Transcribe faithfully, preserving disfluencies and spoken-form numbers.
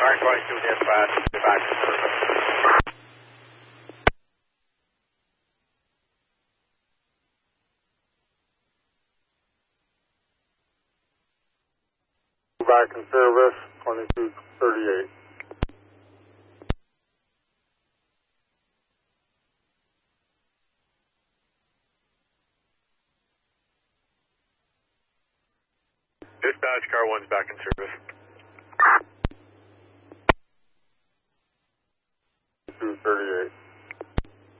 Car twenty-two dispatch, back to service. Back in service, twenty-two thirty-eight. Dispatch, car one's back in service.